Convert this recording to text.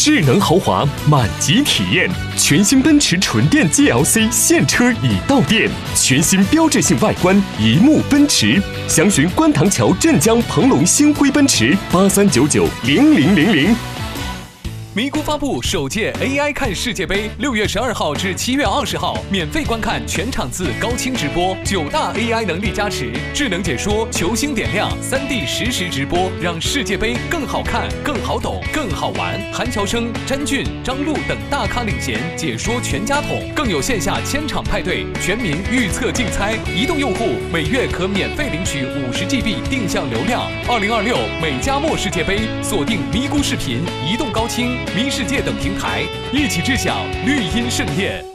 智能豪华满级体验，全新奔驰纯电 GLC 现车已到店，全新标志性外观，一目奔驰。详询观塘桥镇江鹏龙星辉奔驰83990000。 咪咕发布首届 AI 看世界杯，6月12号至7月20号，免费观看全场次高清直播，9大 AI 能力加持，智能解说、球星点亮、3D 实时直播，让世界杯更好看、更好懂、更好玩。韩乔生、詹俊、张璐等大咖领衔，解说全家桶，更有线下千场派对、全民预测竞猜。移动用户每月可免费领取50GB 定向流量。2026美加墨世界杯，锁定咪咕视频、移动高清、咪世界等平台，一起智享绿茵盛宴。